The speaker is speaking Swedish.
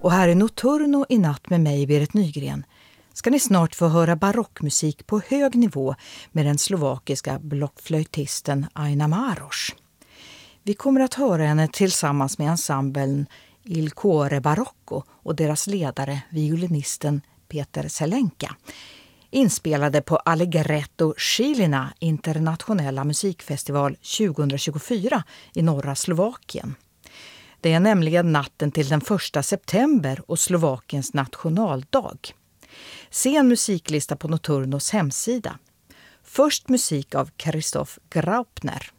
Och här i Notturno i natt med mig, Berit Nygren, ska ni snart få höra barockmusik på hög nivå med den slovakiska blockflöjtisten Aina Maros. Vi kommer att höra henne tillsammans med ensemblen Il Cuore Barocco och deras ledare, violinisten Peter Selenka, inspelade på Allegretto Žilina internationella musikfestival 2024 i norra Slovakien. Det är nämligen natten till den 1 september och Slovakiens nationaldag. Se en musiklista på Notturnos hemsida. Först musik av Krzysztof Graupner.